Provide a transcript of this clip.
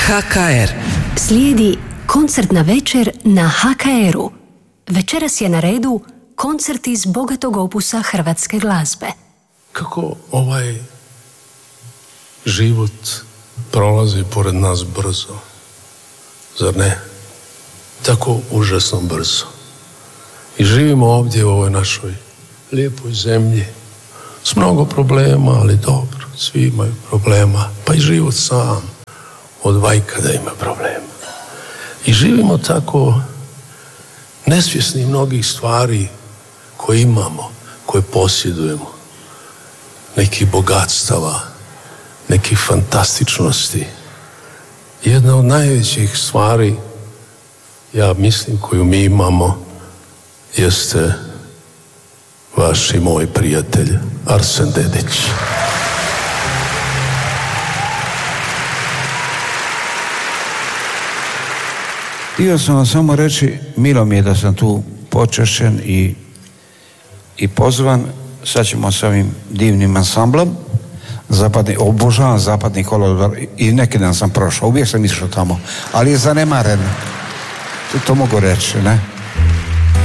HKR. Slijedi koncertna večer na HKR-u. Večeras je na redu koncert iz bogatog opusa hrvatske glazbe. Kako ovaj život prolazi pored nas brzo, zar ne? Tako užasno brzo. I živimo ovdje u ovoj našoj lijepoj zemlji s mnogo problema, ali dobro, svi imaju problema, pa i život sam od vajkada ima problema. I živimo tako nesvjesni mnogih stvari koje imamo, koje posjedujemo, nekih bogatstava, nekih fantastičnosti. Jedna od najvećih stvari, ja mislim, koju mi imamo, jeste vaš i moj prijatelj Arsen Dedić. Htio sam vam samo reći, milo mi je da sam tu počašćen i pozvan. Sad ćemo s ovim divnim ansamblom. Obožavam Zapadni kolodvor i neki dan sam prošao, uvijek sam išao tamo, ali je zanemaren. To mogu reći, ne?